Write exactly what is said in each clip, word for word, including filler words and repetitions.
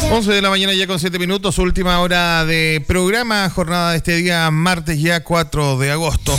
once de la mañana ya con siete minutos, última hora de programa, jornada de este día, martes ya cuatro de agosto.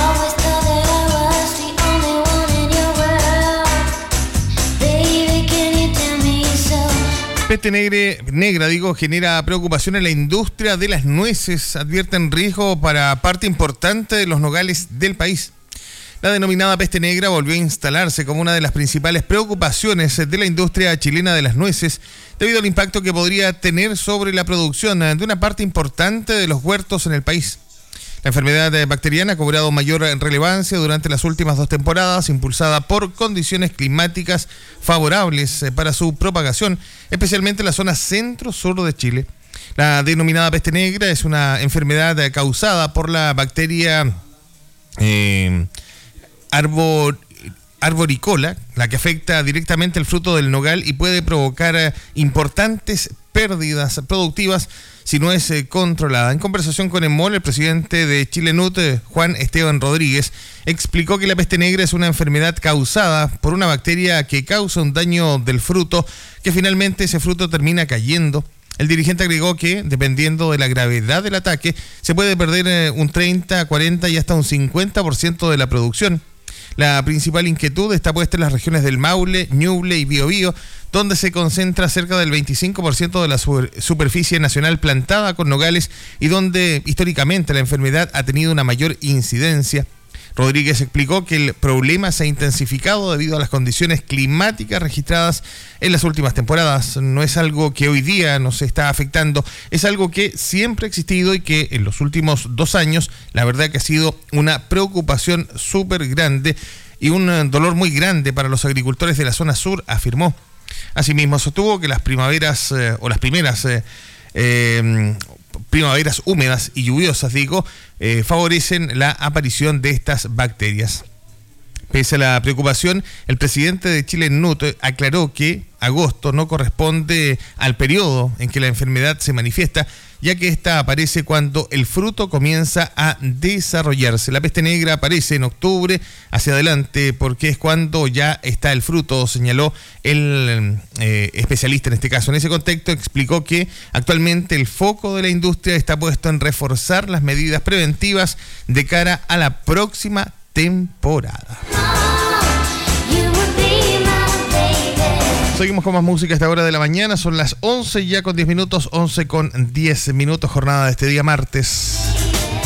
Peste negre, negra, digo, genera preocupación en la industria de las nueces. Advierten riesgo para parte importante de los nogales del país. La denominada peste negra volvió a instalarse como una de las principales preocupaciones de la industria chilena de las nueces, debido al impacto que podría tener sobre la producción de una parte importante de los huertos en el país. La enfermedad bacteriana ha cobrado mayor relevancia durante las últimas dos temporadas, impulsada por condiciones climáticas favorables para su propagación, especialmente en la zona centro-sur de Chile. La denominada peste negra es una enfermedad causada por la bacteria eh, arbor, arboricola, la que afecta directamente el fruto del nogal y puede provocar importantes pérdidas productivas si no es eh, controlada. En conversación con EMOL, el presidente de Chilenut, eh, Juan Esteban Rodríguez, explicó que la peste negra es una enfermedad causada por una bacteria que causa un daño del fruto, que finalmente ese fruto termina cayendo. El dirigente agregó que, dependiendo de la gravedad del ataque, se puede perder eh, un treinta, cuarenta y hasta un cincuenta por ciento de la producción. La principal inquietud está puesta en las regiones del Maule, Ñuble y Biobío, donde se concentra cerca del veinticinco por ciento de la superficie nacional plantada con nogales y donde históricamente la enfermedad ha tenido una mayor incidencia. Rodríguez explicó que el problema se ha intensificado debido a las condiciones climáticas registradas en las últimas temporadas. No es algo que hoy día nos está afectando, es algo que siempre ha existido y que en los últimos dos años la verdad que ha sido una preocupación súper grande y un dolor muy grande para los agricultores de la zona sur, afirmó. Asimismo, sostuvo que las primaveras eh, o las primeras eh, eh, primaveras húmedas y lluviosas, digo, eh, favorecen la aparición de estas bacterias. Pese a la preocupación, el presidente de Chilenut aclaró que agosto no corresponde al periodo en que la enfermedad se manifiesta, ya que esta aparece cuando el fruto comienza a desarrollarse. La peste negra aparece en octubre hacia adelante porque es cuando ya está el fruto, señaló el eh, especialista en este caso. En ese contexto explicó que actualmente el foco de la industria está puesto en reforzar las medidas preventivas de cara a la próxima temporada. Seguimos con más música a esta hora de la mañana. Son las once ya con diez minutos, once con diez minutos, jornada de este día martes.